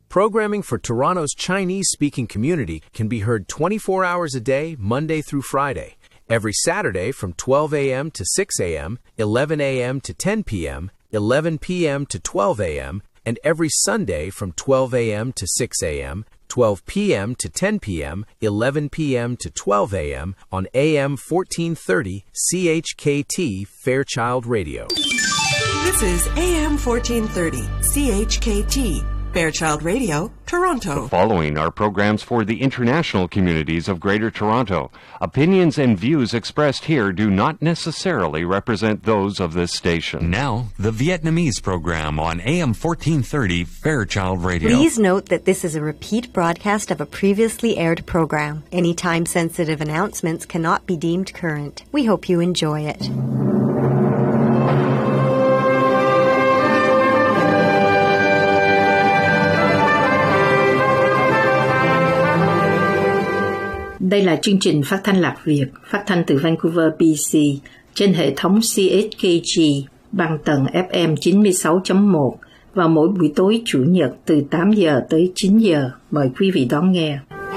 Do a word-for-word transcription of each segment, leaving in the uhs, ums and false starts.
Programming for Toronto's Chinese-speaking community can be heard twenty-four hours a day, Monday through Friday. Every Saturday from twelve a.m. to six a.m., eleven a.m. to ten p.m., eleven p.m. to twelve a.m., and every Sunday from twelve a.m. to six a.m., twelve p.m. to ten p.m., eleven p.m. to twelve a.m. on A M fourteen thirty C H K T Fairchild Radio. This is A M fourteen thirty C H K T Fairchild Radio, Toronto. The following are programs for the international communities of Greater Toronto. Opinions and views expressed here do not necessarily represent those of this station. Now, the Vietnamese program on A M fourteen thirty Fairchild Radio. Please note that this is a repeat broadcast of a previously aired program. Any time-sensitive announcements cannot be deemed current. We hope you enjoy it. Đây là chương trình phát thanh Lạc Việt, phát thanh từ Vancouver, bê xê, trên hệ thống xê hát ca giê bằng tần ép em chín mươi sáu chấm một vào mỗi buổi tối Chủ nhật từ tám giờ tới chín giờ. Mời quý vị đón nghe.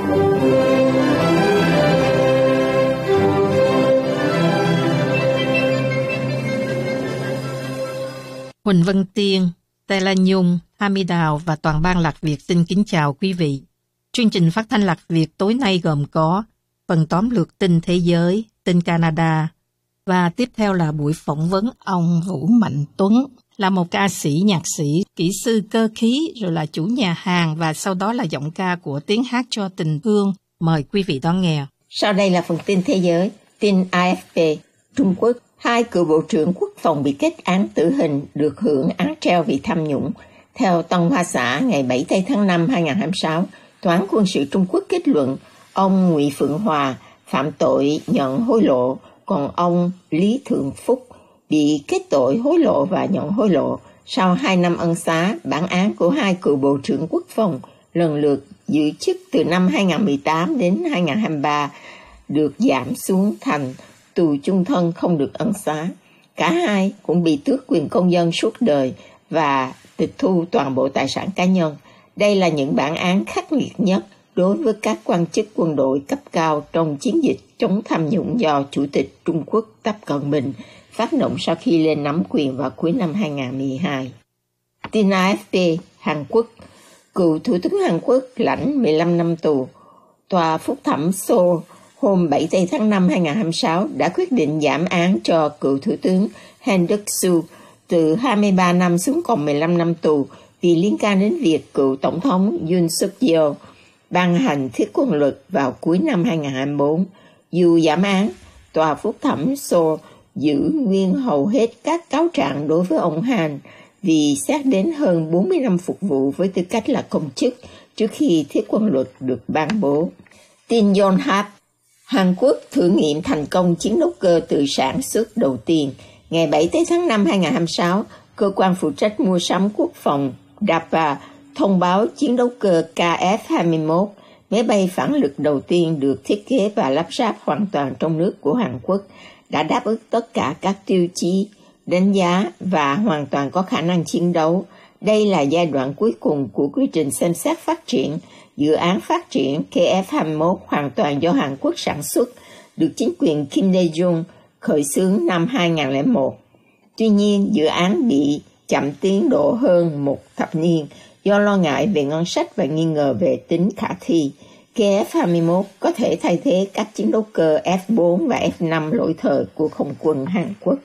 Huỳnh Vân Tiên, Tê La Nhung, Hami Đào và toàn ban Lạc Việt xin kính chào quý vị. Chương trình phát thanh Lạc Việt tối nay gồm có phần tóm lược tin thế giới, tin Canada và tiếp theo là buổi phỏng vấn ông Vũ Mạnh Tuấn, là một ca sĩ, nhạc sĩ, kỹ sư cơ khí, rồi là chủ nhà hàng và sau đó là giọng ca của Tiếng hát cho tình thương. Mời quý vị đón nghe. Sau đây là phần tin thế giới, tin a ép pê. Trung Quốc, hai cựu bộ trưởng quốc phòng bị kết án tử hình được hưởng án treo vì tham nhũng. Theo Tân Hoa Xã ngày bảy tây tháng năm hai nghìn không trăm hai mươi sáu, Tòa án quân sự Trung Quốc kết luận ông Ngụy Phượng Hòa phạm tội nhận hối lộ, còn ông Lý Thượng Phúc bị kết tội hối lộ và nhận hối lộ. Sau hai năm ân xá, bản án của hai cựu bộ trưởng quốc phòng lần lượt giữ chức từ năm hai nghìn không trăm mười tám đến hai nghìn không trăm hai mươi ba được giảm xuống thành tù chung thân không được ân xá. Cả hai cũng bị tước quyền công dân suốt đời và tịch thu toàn bộ tài sản cá nhân. Đây là những bản án khắc nghiệt nhất đối với các quan chức quân đội cấp cao trong chiến dịch chống tham nhũng do Chủ tịch Trung Quốc Tập Cận Bình phát động sau khi lên nắm quyền vào cuối năm hai nghìn không trăm mười hai. Tin a ép pê, Hàn Quốc, cựu Thủ tướng Hàn Quốc lãnh mười lăm năm tù. Tòa phúc thẩm Seoul hôm bảy tây tháng năm hai nghìn không trăm hai mươi sáu đã quyết định giảm án cho cựu Thủ tướng Han Duck-soo từ hai mươi ba năm xuống còn mười lăm năm tù vì liên can đến việc cựu Tổng thống Yoon Suk-yeol ban hành thiết quân luật vào cuối năm hai nghìn không trăm hai mươi bốn. Dù giảm án, Tòa phúc thẩm Seoul giữ nguyên hầu hết các cáo trạng đối với ông Han vì xét đến hơn bốn mươi năm phục vụ với tư cách là công chức trước khi thiết quân luật được ban bố. Tin Yonhap, Hàn Quốc thử nghiệm thành công chiến đấu cơ tự sản xuất đầu tiên. Ngày bảy tháng năm hai nghìn không trăm hai mươi sáu, cơ quan phụ trách mua sắm quốc phòng đê a pê a thông báo chiến đấu cơ K F hai mươi mốt, máy bay phản lực đầu tiên được thiết kế và lắp ráp hoàn toàn trong nước của Hàn Quốc, đã đáp ứng tất cả các tiêu chí, đánh giá và hoàn toàn có khả năng chiến đấu. Đây là giai đoạn cuối cùng của quy trình xem xét phát triển. Dự án phát triển K F hai mươi mốt hoàn toàn do Hàn Quốc sản xuất, được chính quyền Kim Dae-jung khởi xướng năm hai nghìn không trăm lẻ một. Tuy nhiên, dự án bị chậm tiến độ hơn một thập niên do lo ngại về ngân sách và nghi ngờ về tính khả thi. K F hai mươi mốt có thể thay thế các chiến đấu cơ F bốn và F năm lỗi thời của không quân Hàn Quốc.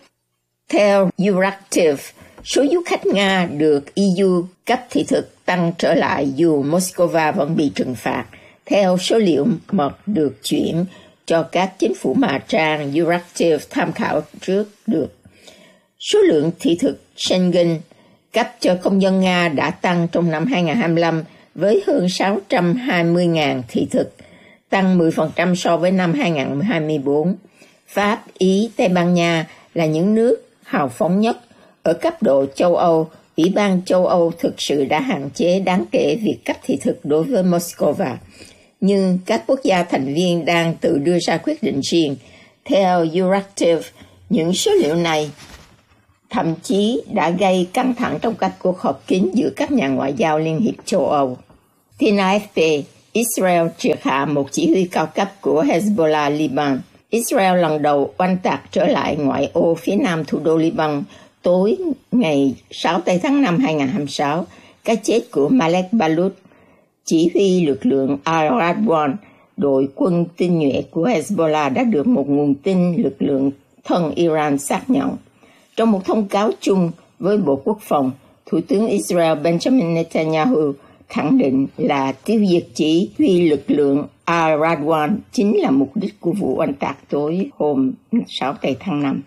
Theo Euractiv, số du khách Nga được e u cấp thị thực tăng trở lại dù Moscow vẫn bị trừng phạt. Theo số liệu mật được chuyển cho các chính phủ mà trang Euractiv tham khảo trước được, số lượng thị thực Schengen cấp cho công dân Nga đã tăng trong năm hai nghìn không trăm hai mươi lăm với hơn sáu trăm hai mươi nghìn thị thực, tăng mười phần trăm so với năm hai nghìn không trăm hai mươi bốn. Pháp, Ý, Tây Ban Nha là những nước hào phóng nhất. Ở cấp độ châu Âu, Ủy ban châu Âu thực sự đã hạn chế đáng kể việc cấp thị thực đối với Moscow. Nhưng các quốc gia thành viên đang tự đưa ra quyết định riêng. Theo Euractiv, những số liệu này thậm chí đã gây căng thẳng trong các cuộc họp kín giữa các nhà ngoại giao Liên hiệp châu Âu. Tin a ép pê, Israel triệt hạ một chỉ huy cao cấp của Hezbollah Liban. Israel lần đầu oanh tạc trở lại ngoại ô phía nam thủ đô Liban tối ngày sáu tây tháng năm hai nghìn không trăm hai mươi sáu. Cái chết của Malek Balut, chỉ huy lực lượng Al-Radwan, đội quân tinh nhuệ của Hezbollah, đã được một nguồn tin lực lượng thân Iran xác nhận. Trong một thông cáo chung với Bộ Quốc phòng, Thủ tướng Israel Benjamin Netanyahu khẳng định là tiêu diệt chỉ huy lực lượng Al-Radwan chính là mục đích của vụ oanh tạc tối hôm sáu tây tháng năm.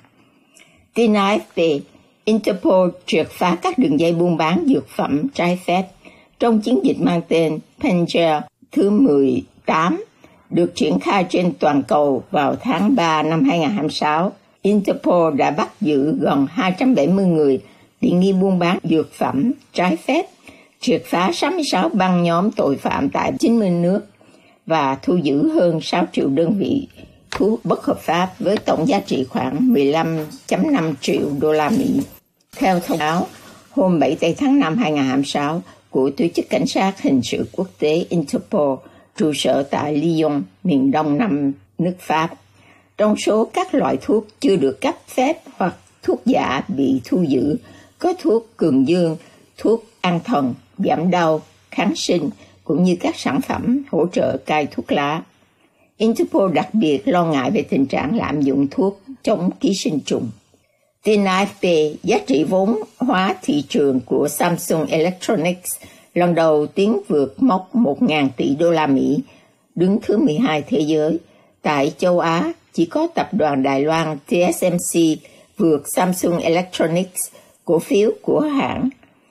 Tin a ép pê, Interpol triệt phá các đường dây buôn bán dược phẩm trái phép trong chiến dịch mang tên Panjshir thứ mười tám, được triển khai trên toàn cầu vào tháng ba năm hai nghìn không trăm hai mươi sáu. Interpol đã bắt giữ gần hai trăm bảy mươi người bị nghi buôn bán dược phẩm trái phép, triệt phá sáu mươi sáu băng nhóm tội phạm tại chín mươi nước và thu giữ hơn sáu triệu đơn vị thuốc bất hợp pháp với tổng giá trị khoảng mười lăm phẩy năm triệu đô la Mỹ. Theo thông báo hôm bảy tây tháng năm hai nghìn không trăm hai mươi sáu của Tổ chức Cảnh sát Hình sự Quốc tế Interpol, trụ sở tại Lyon, miền đông nam nước Pháp, trong số các loại thuốc chưa được cấp phép hoặc thuốc giả bị thu giữ có thuốc cường dương, thuốc an thần, giảm đau, kháng sinh, cũng như các sản phẩm hỗ trợ cai thuốc lá. Interpol đặc biệt lo ngại về tình trạng lạm dụng thuốc chống ký sinh trùng. Tin a ép pê, giá trị vốn hóa thị trường của Samsung Electronics lần đầu tiến vượt mốc một nghìn tỷ đô la Mỹ, đứng thứ mười hai thế giới. Tại châu Á, chỉ có tập đoàn Đài Loan tê ét em xê vượt Samsung Electronics. Cổ phiếu của hãng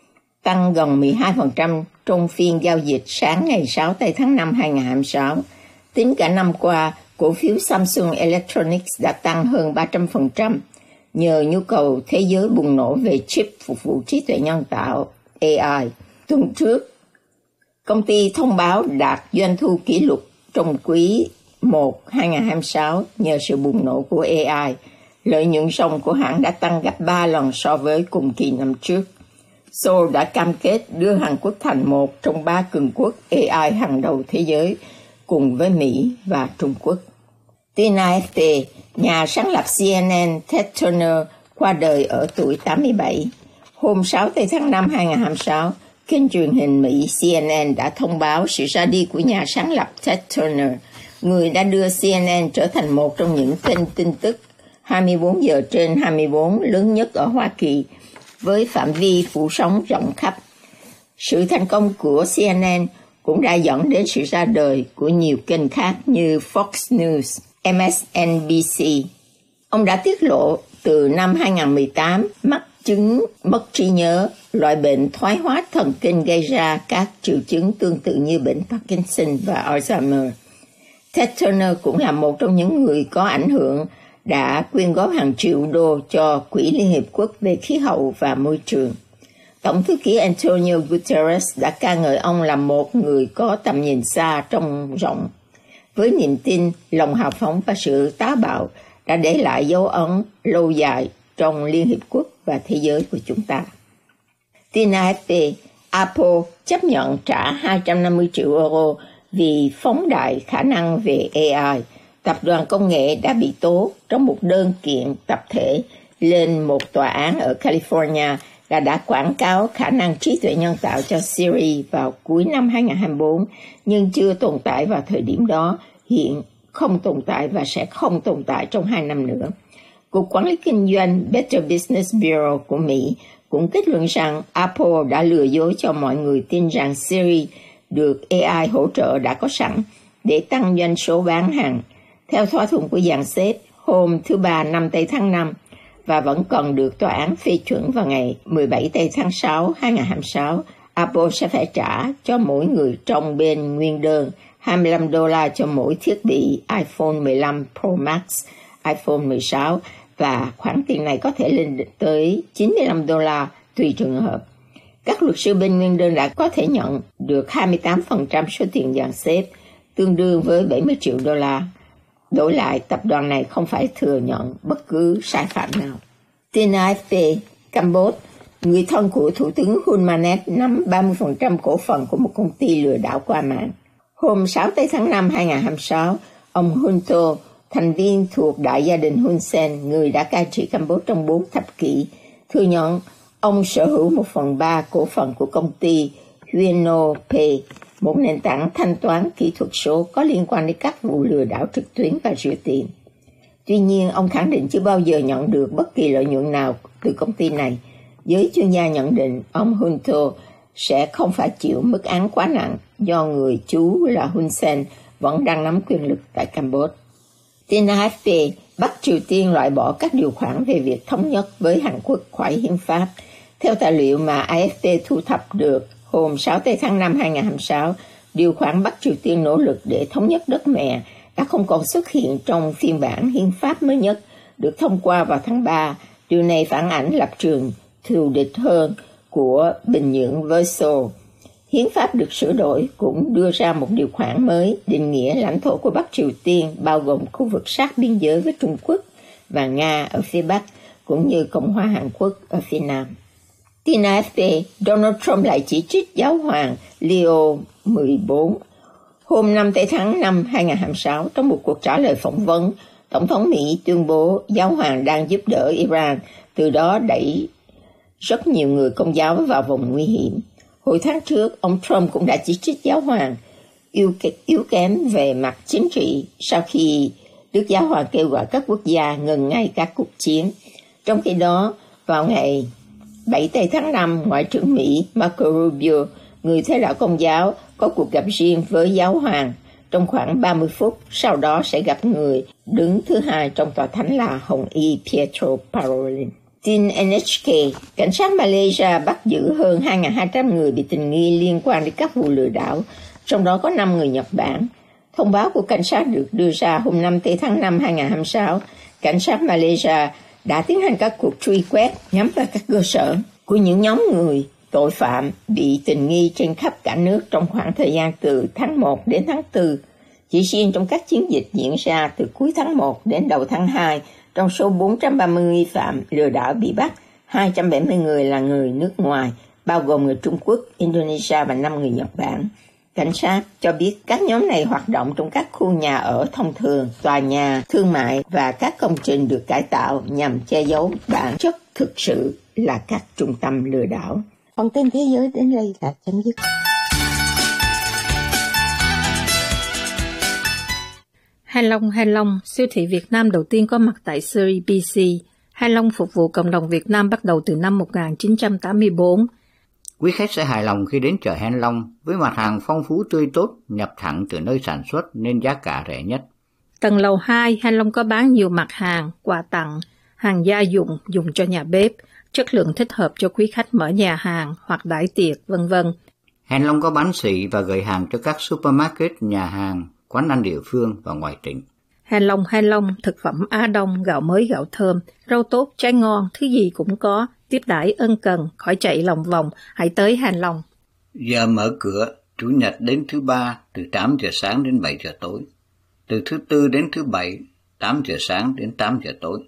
tăng gần mười hai phần trăm trong phiên giao dịch sáng ngày sáu tây tháng năm hai nghìn không trăm hai mươi sáu. Tính cả năm qua, cổ phiếu Samsung Electronics đã tăng hơn ba trăm phần trăm nhờ nhu cầu thế giới bùng nổ về chip phục vụ trí tuệ nhân tạo a i. Tuần trước, công ty thông báo đạt doanh thu kỷ lục trong quý một hai nghìn không trăm hai mươi sáu nhờ sự bùng nổ của a i. Lợi nhuận ròng của hãng đã tăng gấp ba lần so với cùng kỳ năm trước. Seoul đã cam kết đưa Hàn Quốc thành một trong ba cường quốc a i hàng đầu thế giới, cùng với Mỹ và Trung Quốc. Tin a ép pê, nhà sáng lập xê en en Ted Turner qua đời ở tuổi tám mươi bảy. Hôm sáu tây tháng năm hai nghìn không trăm hai mươi sáu, kênh truyền hình Mỹ xê en en đã thông báo sự ra đi của nhà sáng lập Ted Turner, người đã đưa xê en en trở thành một trong những kênh tin tức hai mươi bốn giờ trên hai mươi bốn lớn nhất ở Hoa Kỳ, với phạm vi phủ sóng rộng khắp. Sự thành công của xê en en cũng đã dẫn đến sự ra đời của nhiều kênh khác như Fox News, em ét en bê xê. Ông đã tiết lộ từ năm hai nghìn không trăm mười tám mắc chứng mất trí nhớ, loại bệnh thoái hóa thần kinh gây ra các triệu chứng tương tự như bệnh Parkinson và Alzheimer. Ted Turner cũng là một trong những người có ảnh hưởng đã quyên góp hàng triệu đô cho Quỹ Liên Hiệp Quốc về khí hậu và môi trường. Tổng thư ký Antonio Guterres đã ca ngợi ông là một người có tầm nhìn xa trông rộng, với niềm tin, lòng hào phóng và sự táo bạo đã để lại dấu ấn lâu dài trong Liên Hiệp Quốc và thế giới của chúng ta. Tin a ép pê, Apple chấp nhận trả hai trăm năm mươi triệu euro vì phóng đại khả năng về a i. Tập đoàn công nghệ đã bị tố trong một đơn kiện tập thể lên một tòa án ở California là đã quảng cáo khả năng trí tuệ nhân tạo cho Siri vào cuối năm hai nghìn không trăm hai mươi bốn, nhưng chưa tồn tại vào thời điểm đó, hiện không tồn tại và sẽ không tồn tại trong hai năm nữa. Cục Quản lý Kinh doanh Better Business Bureau của Mỹ cũng kết luận rằng Apple đã lừa dối cho mọi người tin rằng Siri được a i hỗ trợ đã có sẵn để tăng doanh số bán hàng, theo thỏa thuận của dàn xếp hôm thứ Ba năm tây tháng năm, và vẫn còn được tòa án phê chuẩn vào ngày mười bảy tây tháng sáu hai nghìn không trăm hai mươi sáu. Apple sẽ phải trả cho mỗi người trong bên nguyên đơn hai mươi lăm đô la cho mỗi thiết bị iPhone mười lăm Pro Max, iPhone mười sáu, và khoản tiền này có thể lên tới chín mươi lăm đô la tùy trường hợp. Các luật sư bên nguyên đơn đã có thể nhận được hai mươi tám phần trăm số tiền dàn xếp, tương đương với bảy mươi triệu đô la. Đổi lại, tập đoàn này không phải thừa nhận bất cứ sai phạm nào. Tin a ép pê, Campuchia, người thân của Thủ tướng Hun Manet nắm ba mươi phần trăm cổ phần của một công ty lừa đảo qua mạng. Hôm sáu tháng năm hai nghìn không trăm hai mươi sáu, ông Hunto, thành viên thuộc đại gia đình Hun Sen, người đã cai trị Campuchia trong bốn thập kỷ, thừa nhận ông sở hữu một phần ba cổ phần của công ty Huenopay, một nền tảng thanh toán kỹ thuật số có liên quan đến các vụ lừa đảo trực tuyến và rửa tiền. Tuy nhiên, ông khẳng định chưa bao giờ nhận được bất kỳ lợi nhuận nào từ công ty này. Giới chuyên gia nhận định ông Hunto sẽ không phải chịu mức án quá nặng do người chú là Hun Sen vẫn đang nắm quyền lực tại Campuchia. Tin a ép pê, Bắc Triều Tiên loại bỏ các điều khoản về việc thống nhất với Hàn Quốc khỏi hiến pháp. Theo tài liệu mà a ép pê thu thập được hôm sáu tháng năm hai nghìn không trăm hai mươi sáu, điều khoản Bắc Triều Tiên nỗ lực để thống nhất đất mẹ đã không còn xuất hiện trong phiên bản hiến pháp mới nhất được thông qua vào tháng ba. Điều này phản ảnh lập trường thù địch hơn của Bình Nhưỡng với Seoul. Hiến pháp được sửa đổi cũng đưa ra một điều khoản mới định nghĩa lãnh thổ của Bắc Triều Tiên, bao gồm khu vực sát biên giới với Trung Quốc và Nga ở phía Bắc, cũng như Cộng hòa Hàn Quốc ở phía Nam. Tin a ép pê, Donald Trump lại chỉ trích giáo hoàng Leo mười bốn. Hôm năm tháng năm hai nghìn không trăm hai mươi sáu, trong một cuộc trả lời phỏng vấn, Tổng thống Mỹ tuyên bố giáo hoàng đang giúp đỡ Iran, từ đó đẩy rất nhiều người Công giáo vào vòng nguy hiểm. Hồi tháng trước, ông Trump cũng đã chỉ trích giáo hoàng yếu, yếu kém về mặt chính trị sau khi Đức Giáo hoàng kêu gọi các quốc gia ngừng ngay các cuộc chiến. Trong khi đó, vào ngày bảy tháng năm, Ngoại trưởng Mỹ Marco Rubio, người theo đạo Công giáo, có cuộc gặp riêng với giáo hoàng trong khoảng ba mươi phút, sau đó sẽ gặp người đứng thứ hai trong tòa thánh là Hồng Y Pietro Parolin. Tin en hát ca, cảnh sát Malaysia bắt giữ hơn hai nghìn hai trăm người bị tình nghi liên quan đến các vụ lừa đảo, trong đó có năm người Nhật Bản. Thông báo của cảnh sát được đưa ra hôm năm tháng năm hai nghìn không trăm hai mươi sáu. Cảnh sát Malaysia đã tiến hành các cuộc truy quét nhắm vào các cơ sở của những nhóm người tội phạm bị tình nghi trên khắp cả nước trong khoảng thời gian từ tháng một đến tháng tư. Chỉ riêng trong các chiến dịch diễn ra từ cuối tháng một đến đầu tháng hai, trong số bốn trăm ba mươi nghi phạm lừa đảo bị bắt, hai trăm bảy mươi người là người nước ngoài, bao gồm người Trung Quốc, Indonesia và năm người Nhật Bản. Cảnh sát cho biết các nhóm này hoạt động trong các khu nhà ở thông thường, tòa nhà, thương mại và các công trình được cải tạo nhằm che giấu bản chất thực sự là các trung tâm lừa đảo. Phần tin thế giới đến đây là chấm dứt. Hai Long Hai Long, siêu thị Việt Nam đầu tiên có mặt tại Surrey, bê xê. Hai Long phục vụ cộng đồng Việt Nam bắt đầu từ năm một nghìn chín trăm tám mươi tư. Quý khách sẽ hài lòng khi đến chợ Hai Long với mặt hàng phong phú tươi tốt, nhập thẳng từ nơi sản xuất nên giá cả rẻ nhất. Tầng lầu hai, Hai Long có bán nhiều mặt hàng, quà tặng, hàng gia dụng dùng cho nhà bếp, chất lượng thích hợp cho quý khách mở nhà hàng hoặc đãi tiệc, vân vân. Hai Long có bán sỉ và gửi hàng cho các supermarket, nhà hàng, quán ăn địa phương và ngoài tỉnh. Hai Long Hai Long, thực phẩm Á Đông, gạo mới gạo thơm, rau tốt, trái ngon, thứ gì cũng có. Tiếp đãi ân cần, khỏi chạy lòng vòng, hãy tới Hai Long. Giờ mở cửa, Chủ nhật đến thứ ba từ tám giờ sáng đến bảy giờ tối. Từ thứ tư đến thứ bảy, tám giờ sáng đến tám giờ tối.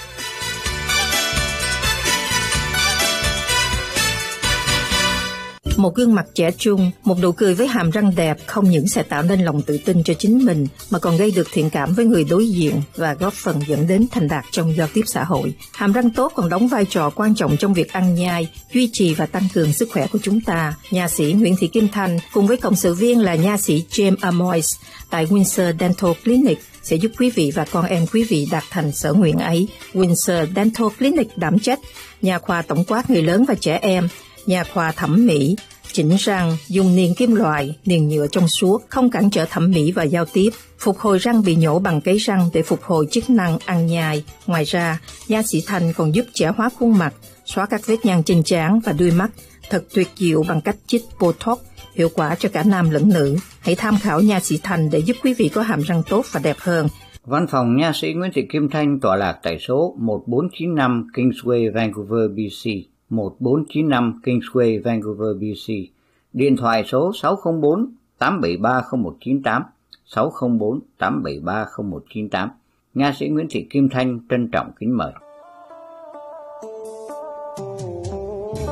Một gương mặt trẻ trung, một nụ cười với hàm răng đẹp không những sẽ tạo nên lòng tự tin cho chính mình mà còn gây được thiện cảm với người đối diện và góp phần dẫn đến thành đạt trong giao tiếp xã hội. Hàm răng tốt còn đóng vai trò quan trọng trong việc ăn nhai, duy trì và tăng cường sức khỏe của chúng ta. Nha sĩ Nguyễn Thị Kim Thanh cùng với cộng sự viên là nha sĩ James Amois tại Windsor Dental Clinic sẽ giúp quý vị và con em quý vị đạt thành sở nguyện ấy. Windsor Dental Clinic đảm trách nha khoa tổng quát người lớn và trẻ em, nha khoa thẩm mỹ, chỉnh răng, dùng niền kim loại, niền nhựa trong suốt, không cản trở thẩm mỹ và giao tiếp, phục hồi răng bị nhổ bằng cấy răng để phục hồi chức năng ăn nhai. Ngoài ra, nha sĩ Thanh còn giúp trẻ hóa khuôn mặt, xóa các vết nhăn trên trán và đuôi mắt, thật tuyệt diệu bằng cách chích Botox, hiệu quả cho cả nam lẫn nữ. Hãy tham khảo nha sĩ Thanh để giúp quý vị có hàm răng tốt và đẹp hơn. Văn phòng nha sĩ Nguyễn Thị Kim Thanh tọa lạc tại số một bốn chín năm Kingsway, Vancouver, bê xê. một bốn chín năm Kingsway, Vancouver, bê xê. Điện thoại số sáu không bốn tám bảy ba không một chín tám, sáu không bốn tám bảy ba không một chín tám. Nha sĩ Nguyễn Thị Kim Thanh trân trọng kính mời.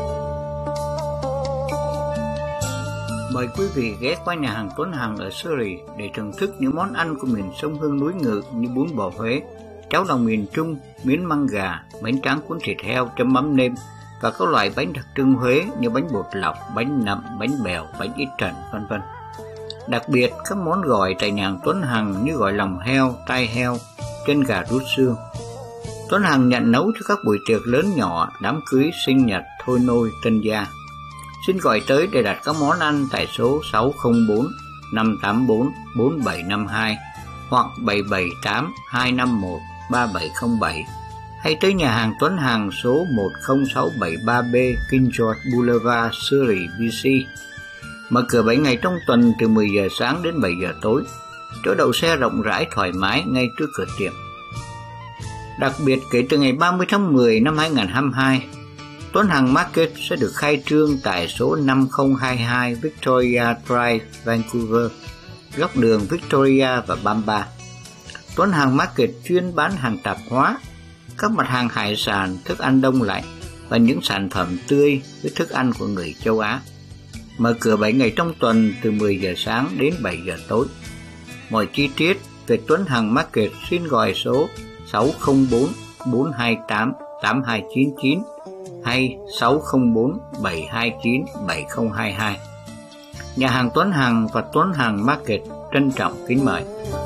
Mời quý vị ghé qua nhà hàng Tuấn Hằng ở Surrey để thưởng thức những món ăn của miền sông Hương núi Ngự như bún bò Huế, cháo lòng miền Trung, miến măng gà, bánh tráng cuốn thịt heo chấm mắm nêm và các loại bánh đặc trưng Huế như bánh bột lọc, bánh nậm, bánh bèo, bánh ít trần, vân vân. Đặc biệt các món gọi tại nhà hàng Tuấn Hằng như gọi lòng heo, tai heo, chân gà rút xương. Tuấn Hằng nhận nấu cho các buổi tiệc lớn nhỏ, đám cưới, sinh nhật, thôi nôi, tân gia. Xin gọi tới để đặt các món ăn tại số sáu không bốn năm tám bốn bốn bảy năm hai hoặc bảy bảy tám hai năm một ba bảy không bảy, hay tới nhà hàng Tuấn Hằng số một không sáu bảy ba B King George Boulevard, Surrey, bê xê. Mở cửa bảy ngày trong tuần từ mười giờ sáng đến bảy giờ tối. Chỗ đậu xe rộng rãi thoải mái ngay trước cửa tiệm. Đặc biệt kể từ ngày ba mươi tháng mười năm hai nghìn không trăm hai mươi hai, Tuấn Hằng Market sẽ được khai trương tại số năm không hai hai Victoria Drive, Vancouver, góc đường Victoria và Bamba. Tuấn Hằng Market chuyên bán hàng tạp hóa, các mặt hàng hải sản, thức ăn đông lạnh và những sản phẩm tươi với thức ăn của người châu Á. Mở cửa bảy ngày trong tuần từ mười giờ sáng đến bảy giờ tối. Mọi chi tiết về Tuấn Hằng Market xin gọi số sáu không bốn bốn hai tám tám hai chín chín hay sáu không bốn bảy hai chín bảy không hai hai. Nhà hàng Tuấn Hằng và Tuấn Hằng Market trân trọng kính mời.